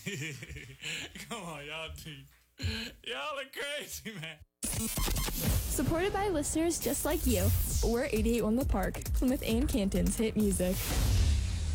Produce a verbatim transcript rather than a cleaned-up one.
Come on, y'all deep. Y'all are crazy, man. Supported by listeners just like you, we're eighty-eight on The Park, Plymouth and Canton's hit music.